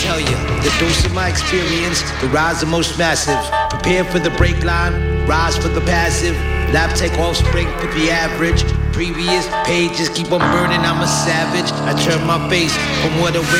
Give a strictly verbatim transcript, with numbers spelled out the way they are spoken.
tell you, the dose of my experience, the rise the most massive. Prepare for the break line, rise for the passive. Lab take offspring for the average. Previous pages keep on burning, I'm a savage. I turn my face from what away